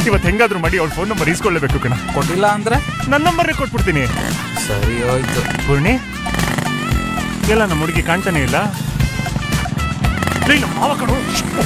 ಇವತ್ತು ಹೆಂಗಾದ್ರೂ ಮಾಡಿ ಅವ್ಳ ಫೋನ್ ನಂಬರ್ ಇಸ್ಕೊಳ್ಳೇಬೇಕು ಕಣ. ಕೊಟ್ಟಿಲ್ಲ ಅಂದ್ರೆ ನನ್ನ ನಂಬರ್ನೇ ಕೊಟ್ಬಿಡ್ತೀನಿ. ಸರಿ ಹೋಯ್ತು. ಪೂರ್ಣಿ ಎಲ್ಲ ನಮ್ಮ ಹುಡುಗಿ ಕಾಣ್ತಾನೆ ಇಲ್ಲ. ನಮ್ಮ ಮಾವ ಕಣೋ.